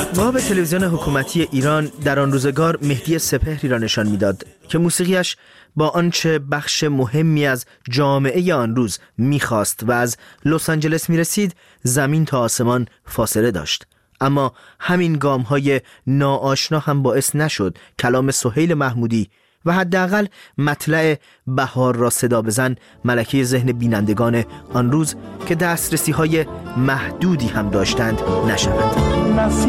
باب تلویزیون حکومتی ایران در آن روزگار مهدی سپهری را نشان میداد که موسیقیش با آنچه بخش مهمی از جامعه آن روز میخواست و از لس آنجلس میرسید زمین تا آسمان فاصله داشت. اما همین گام‌های ناآشنا هم باعث نشد کلام سهیل محمودی و حداقل مطلع بهار را صدا بزن ملکه ذهن بینندگان آن روز که دسترسی‌های محدودی هم داشتند نشود.